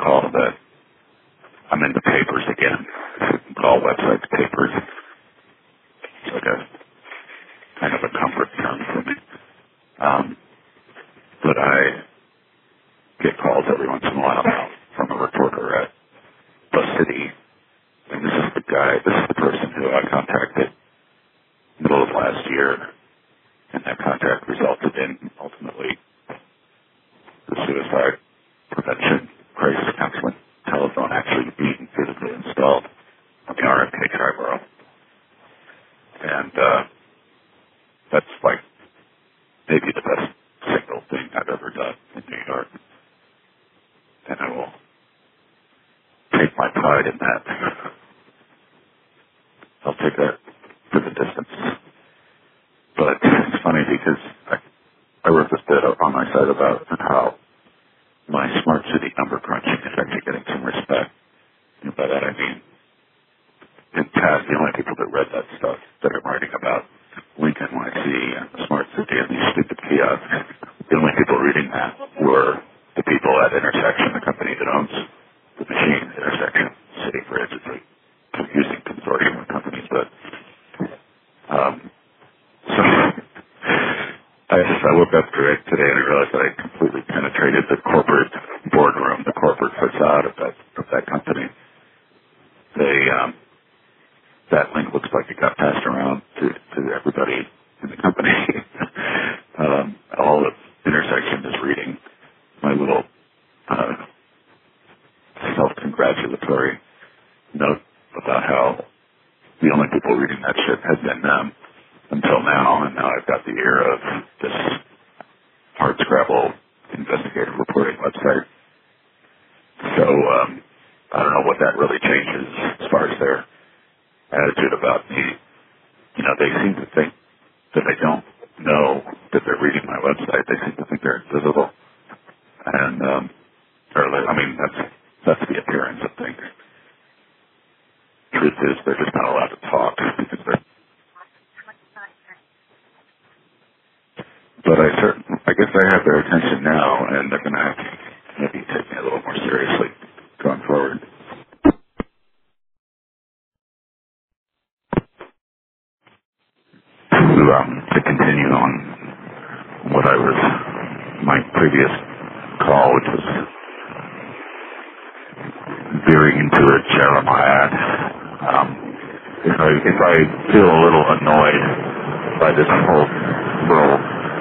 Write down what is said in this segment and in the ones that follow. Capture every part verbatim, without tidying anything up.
call that I'm in the papers again. Call websites papers. It's like a kind of a comfort term for me. Um, but I get calls every once in a while now from a reporter at the city. And this is the guy, this is the person who I contacted middle of last year. And that contact resulted in ultimately the suicide prevention crisis counseling telephone actually being physically installed on the R M K Triborough. And uh, that's like maybe the best single thing I've ever done in New York. And I will take my pride in that. I'll take that to the distance. But it's funny because I, I wrote this bit on my site about how my smart city number crunching is actually getting some respect. And by that I mean, in the past, the only people that read that stuff that I'm writing about Lincoln N Y C and the smart city and these stupid kiosks, the only people reading that were the people at Intersection, the company that owns the machine, Intersection City Bridge. It's a confusing consortium of companies, but um, so I just I woke up today and I realized that I completely penetrated the corporate boardroom, the corporate facade of that of that company. They um, that link looks like it got passed around to, to everybody in the company. um, all of Intersection is reading my little uh, self-congratulatory note about how the only people reading that shit has been them until now, and now I've got the ear of this hardscrabble investigative reporting website. So um, I don't know what that really changes as far as their attitude about me. You know, they seem to think that I don't know that they're reading my website. They seem to think they're invisible. And, um, or, I mean, that's, that's the appearance of things. Truth is, they're just not allowed to talk because they're, but I certain, I guess I have their attention now, and they're going to have to maybe take me a little more seriously going forward. To, um, to continue on what I was, my previous call, which was veering into a Jeremiah. Um, if I if I feel a little annoyed by this whole little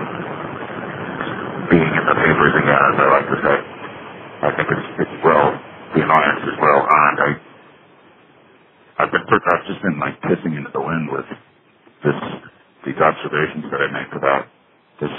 being in the papers again, as I like to say, I think it's it's well, the annoyance is well earned. I I've been I've just been like pissing into the wind with this these observations that I make about